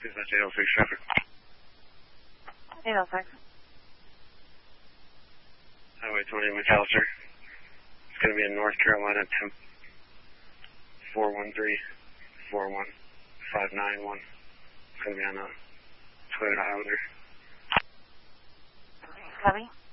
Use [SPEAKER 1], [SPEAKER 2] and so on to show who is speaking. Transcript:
[SPEAKER 1] Dispatch 806 traffic.
[SPEAKER 2] 806.
[SPEAKER 1] Highway 20 McAllister. It's going to be in North Carolina, temp 413-41591. It's going to be on a Toyota Highlander.
[SPEAKER 2] Copy.